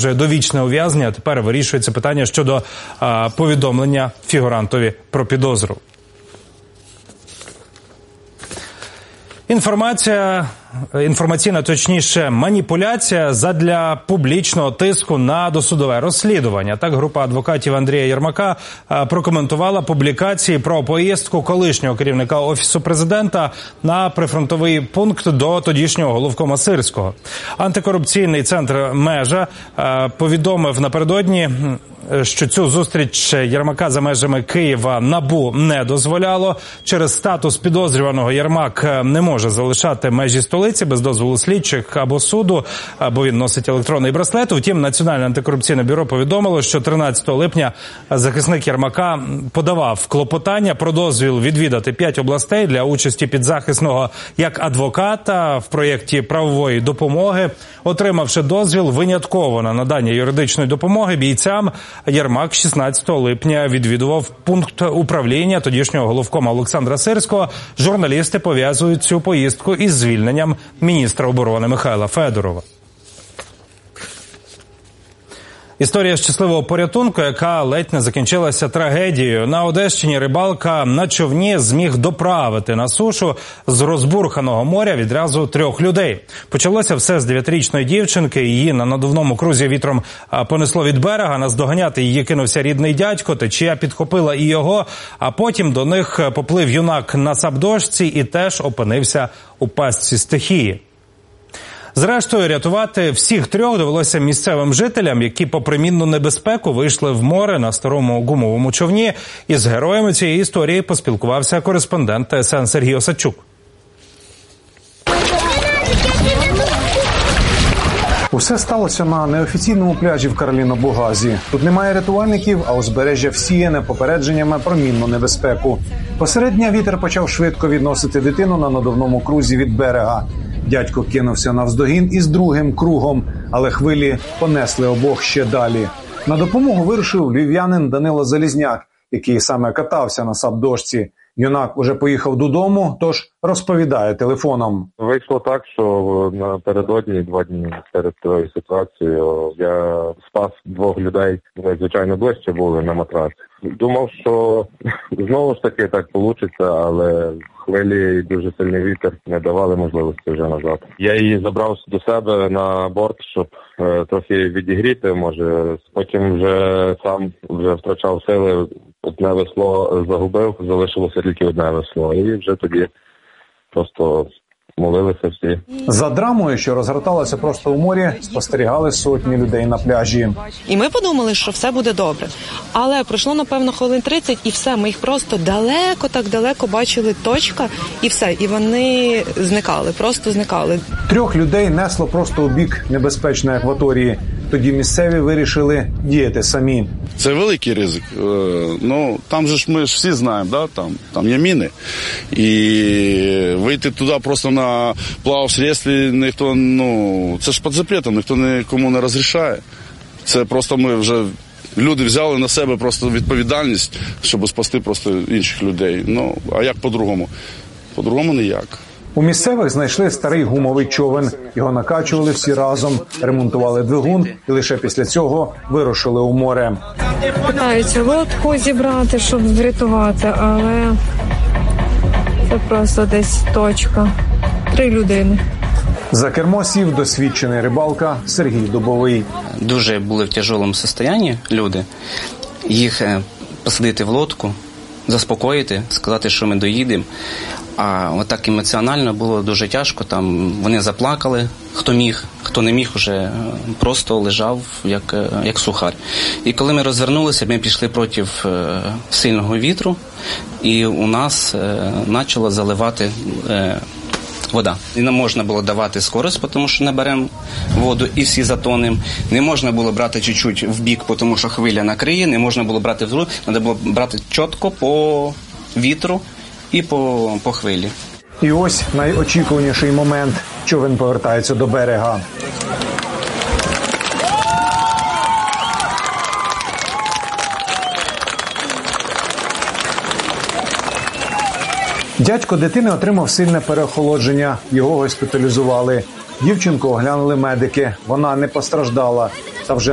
вже довічне ув'язнення, а тепер вирішується питання щодо повідомлення фігурантові про підозру. Інформаційна, точніше, маніпуляція задля публічного тиску на досудове розслідування. Так група адвокатів Андрія Єрмака прокоментувала публікації про поїздку колишнього керівника Офісу Президента на прифронтовий пункт до тодішнього головкома Сирського. Антикорупційний центр «Межа» повідомив напередодні, що цю зустріч Єрмака за межами Києва НАБУ не дозволяло. Через статус підозрюваного Єрмак не може залишати межі столиці без дозволу слідчих або суду, бо він носить електронний браслет. Втім, Національне антикорупційне бюро повідомило, що 13 липня захисник Єрмака подавав клопотання про дозвіл відвідати 5 областей для участі підзахисного як адвоката в проєкті правової допомоги. Отримавши дозвіл винятково на надання юридичної допомоги бійцям, Єрмак 16 липня відвідував пункт управління тодішнього головкома Олександра Сирського. Журналісти пов'язують цю поїздку із звільненням міністра оборони Михайла Федорова. Історія щасливого порятунку, яка ледь не закінчилася трагедією. На Одещині рибалка на човні зміг доправити на сушу з розбурханого моря відразу 3 людей. Почалося все з 9-річної дівчинки. Її на надувному крузі вітром понесло від берега. Наздоганяти її кинувся рідний дядько. Течія підхопила і його, а потім до них поплив юнак на сапдошці і теж опинився у пастці стихії. Зрештою, рятувати всіх 3 довелося місцевим жителям, які попри мінну небезпеку вийшли в море на старому гумовому човні. Із героями цієї історії поспілкувався кореспондент ТСН Сергій Осадчук. Усе сталося на неофіційному пляжі в Карліно-Бугазі. Тут немає рятувальників, а узбережжя всіяне попередженнями про мінну небезпеку. Посеред дня вітер почав швидко відносити дитину на надувному крузі від берега. Дядько кинувся навздогін із другим кругом, але хвилі понесли обох ще далі. На допомогу вирушив львів'янин Данило Залізняк, який саме катався на сапдошці. Юнак уже поїхав додому, тож розповідає телефоном. Вийшло так, що напередодні 2 дні перед цією ситуацією я спас 2 людей, звичайно, ближче були на матраці. Думав, що знову ж таки так вийде, але хвилі і дуже сильний вітер не давали можливості вже назад. Я її забрав до себе на борт, щоб трохи відігріти, може. Потім вже сам втрачав сили, одне весло загубив, залишилося тільки одне весло. І вже тоді просто молилися всі. За драмою, що розгорталася просто у морі, спостерігали сотні людей на пляжі. І ми подумали, що все буде добре. Але пройшло, напевно, хвилин 30, і все. Ми їх просто далеко, так далеко бачили, точка, і все. І вони зникали, просто зникали. 3 людей несло просто у бік небезпечної акваторії. Тоді місцеві вирішили діяти самі. Це великий ризик. Ну, там же ж ми ж всі знаємо, да? Там є міни. І вийти туди просто на плавсредстві ніхто, це ж під запретом, ніхто нікому не розрішає. Це просто ми вже, люди взяли на себе просто відповідальність, щоб спасти просто інших людей. Ну, а як по-другому? По-другому ніяк. У місцевих знайшли старий гумовий човен. Його накачували всі разом, ремонтували двигун і лише після цього вирушили у море. Питаються лодку зібрати, щоб врятувати, але це просто десь точка. 3 людини. За кермо сів досвідчений рибалка Сергій Дубовий. Дуже були в тяжкому стані люди. Їх посадити в лодку, заспокоїти, сказати, що ми доїдемо. А отак емоціонально було дуже тяжко. Там вони заплакали, хто міг, хто не міг, вже просто лежав як сухар. І коли ми розвернулися, ми пішли проти сильного вітру, і у нас почало заливати вода. І не можна було давати скорость, тому що не беремо воду і всі затонемо. Не можна було брати чуть-чуть в бік, тому що хвиля накриє, не можна було брати вгору, треба було брати чітко по вітру і по хвилі. І ось найочікуваніший момент. Човен повертається до берега. Дядько дитини отримав сильне переохолодження. Його госпіталізували. Дівчинку оглянули медики. Вона не постраждала. Та вже